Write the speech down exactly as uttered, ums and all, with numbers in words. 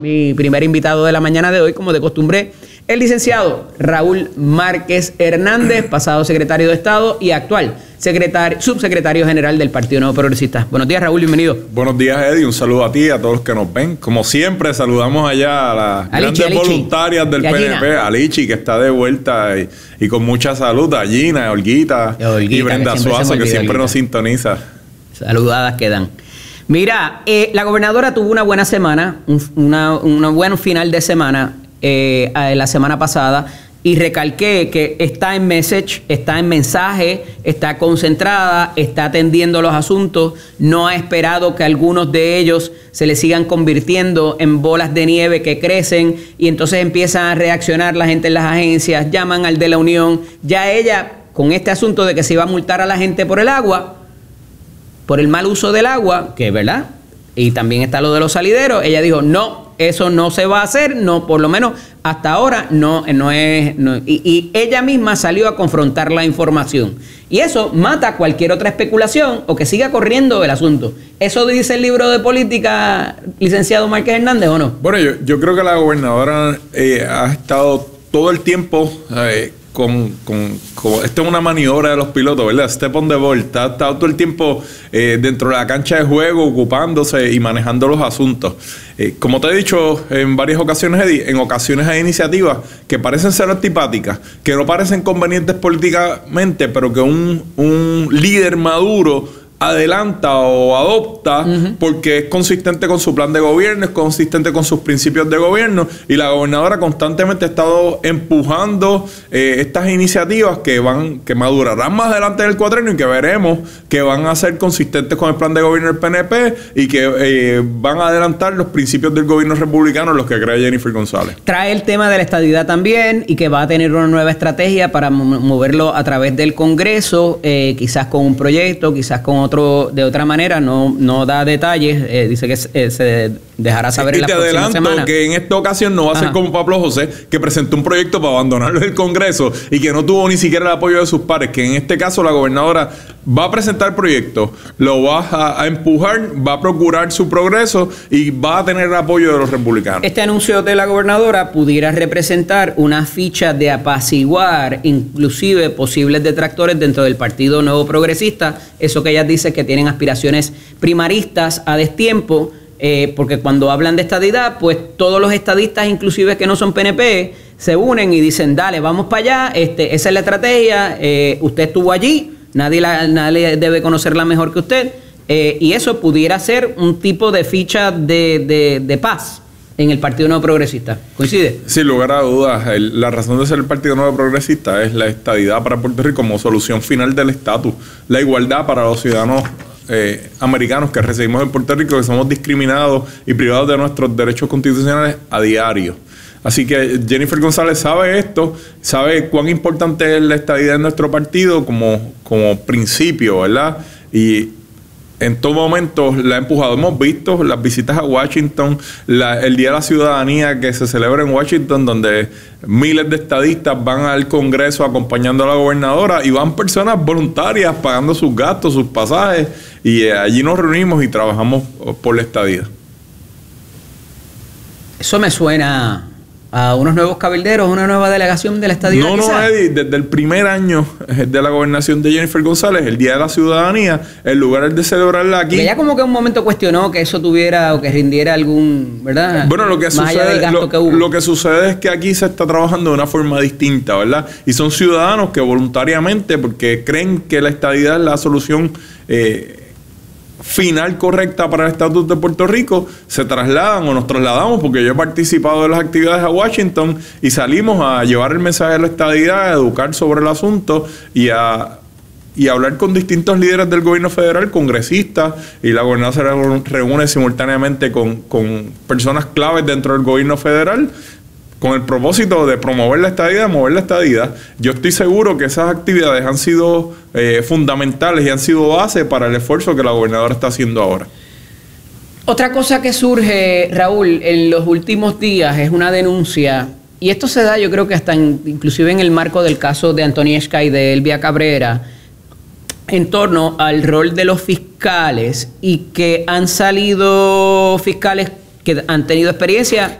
Mi primer invitado de la mañana de hoy, como de costumbre, el licenciado Raúl Márquez Hernández, pasado secretario de Estado y actual secretario, subsecretario general del Partido Nuevo Progresista. Buenos días, Raúl, bienvenido. Buenos días, Eddie. Un saludo a ti y a todos los que nos ven. Como siempre, saludamos allá a las Alichi, grandes Alichi. voluntarias del Y a P N P, Gina. a Lichi, que está de vuelta y, y con mucha salud, a Gina, a Olguita, Y a Olguita, y Brenda que siempre se me Suazo, que olvida, siempre Olguita. nos sintoniza. Saludadas quedan. Mira, eh, la gobernadora tuvo una buena semana, un, una, una buen final de semana eh, eh, la semana pasada, y recalqué que está en message, está en mensaje, está concentrada, está atendiendo los asuntos, no ha esperado que algunos de ellos se le sigan convirtiendo en bolas de nieve que crecen y entonces empiezan a reaccionar la gente en las agencias, llaman al de la Unión. Ya ella, con este asunto de que se iba a multar a la gente por el agua, por el mal uso del agua, que es verdad, y también está lo de los salideros, ella dijo, no, eso no se va a hacer, no, por lo menos hasta ahora no, no es, no, y, y ella misma salió a confrontar la información. Y eso mata cualquier otra especulación o que siga corriendo el asunto. ¿Eso dice el libro de política, licenciado Márquez Hernández, o no? Bueno, yo, yo creo que la gobernadora eh, ha estado todo el tiempo eh, con, con, con... Esto es una maniobra de los pilotos, ¿verdad? Step on the ball. Está, está todo el tiempo eh, dentro de la cancha de juego, ocupándose y manejando los asuntos. Eh, como te he dicho en varias ocasiones, Eddie, en ocasiones hay iniciativas que parecen ser antipáticas, que no parecen convenientes políticamente, pero que un, un líder maduro adelanta o adopta uh-huh. porque es consistente con su plan de gobierno, es consistente con sus principios de gobierno, y la gobernadora constantemente ha estado empujando eh, estas iniciativas que van, que madurarán más adelante en el cuatrenio y que veremos que van a ser consistentes con el plan de gobierno del P N P y que eh, van a adelantar los principios del gobierno republicano, los que cree Jennifer González. Trae el tema de la estadidad también y que va a tener una nueva estrategia para moverlo a través del Congreso, eh, quizás con un proyecto, quizás con otro de otra manera, no, no da detalles, eh, dice que eh, se dejará saber y en la próxima semana. Y te adelanto que en esta ocasión no va a ser Ajá. como Pablo José, que presentó un proyecto para abandonarlo del Congreso y que no tuvo ni siquiera el apoyo de sus pares, que en este caso la gobernadora va a presentar el proyecto, lo va a, a empujar, va a procurar su progreso y va a tener el apoyo de los republicanos. Este anuncio de la gobernadora pudiera representar una ficha de apaciguar inclusive posibles detractores dentro del Partido Nuevo Progresista, eso que ella dice que tienen aspiraciones primaristas a destiempo, eh, porque cuando hablan de estadidad, pues todos los estadistas, inclusive que no son P N P, se unen y dicen, dale, vamos para allá, este, esa es la estrategia, eh, usted estuvo allí, nadie, la, nadie debe conocerla mejor que usted, eh, y eso pudiera ser un tipo de ficha de, de, de paz en el Partido Nuevo Progresista. ¿Coincide? Sin lugar a dudas, el, la razón de ser el Partido Nuevo Progresista es la estadidad para Puerto Rico como solución final del estatus, la igualdad para los ciudadanos eh, americanos que residimos en Puerto Rico, que somos discriminados y privados de nuestros derechos constitucionales a diario. Así que Jennifer González sabe esto, sabe cuán importante es la estadidad en nuestro partido como, como principio, ¿verdad? Y en todo momento la ha empujado. Hemos visto las visitas a Washington, la, el Día de la Ciudadanía que se celebra en Washington, donde miles de estadistas van al Congreso acompañando a la gobernadora y van personas voluntarias pagando sus gastos, sus pasajes, y eh, allí nos reunimos y trabajamos por la estadía. Eso me suena a unos nuevos cabilderos, una nueva delegación de la estadía. No, quizás. no, Eddie, desde el primer año de la gobernación de Jennifer González, el Día de la Ciudadanía, el lugar es de celebrarla aquí. Porque ella como que un momento cuestionó que eso tuviera o que rindiera algún, ¿verdad? Bueno, lo que Más allá del sucede, gasto lo, que hubo. lo que sucede es que aquí se está trabajando de una forma distinta, ¿verdad? Y son ciudadanos que voluntariamente, porque creen que la estadidad es la solución eh, final correcta para el estatus de Puerto Rico, se trasladan o nos trasladamos, porque yo he participado de las actividades a Washington y salimos a llevar el mensaje de la estadidad, a educar sobre el asunto y a, y a hablar con distintos líderes del gobierno federal, congresistas, y la gobernadora se reúne simultáneamente con, con personas claves dentro del gobierno federal, con el propósito de promover la estadidad, mover la estadidad. Yo estoy seguro que esas actividades han sido eh, fundamentales y han sido base para el esfuerzo que la gobernadora está haciendo ahora. Otra cosa que surge, Raúl, en los últimos días es una denuncia, y esto se da yo creo que hasta en, inclusive en el marco del caso de Antonieshka y de Elvia Cabrera, en torno al rol de los fiscales, y que han salido fiscales que han tenido experiencia